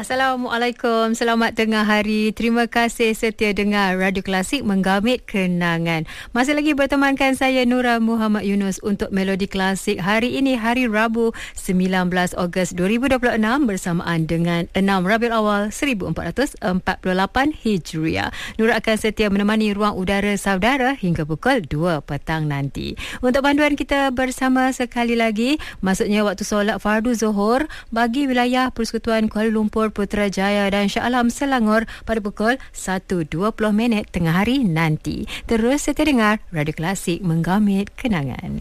Assalamualaikum, selamat tengah hari. Terima kasih setia dengar Radio Klasik Menggamit Kenangan. Masih lagi bertemankan saya Nura Muhammad Yunus untuk Melodi Klasik. Hari ini hari Rabu 19 Ogos 2026 bersamaan dengan 6 Rabiul Awal 1448 Hijriah. Nura akan setia menemani ruang udara saudara hingga pukul 2 petang nanti. Untuk panduan kita bersama sekali lagi, maksudnya waktu solat fardu Zuhur bagi wilayah Persekutuan Kuala Lumpur, Putrajaya dan Shah Alam Selangor pada pukul 1.20 tengah hari nanti. Terus setia dengar Radio Klasik Menggamit Kenangan.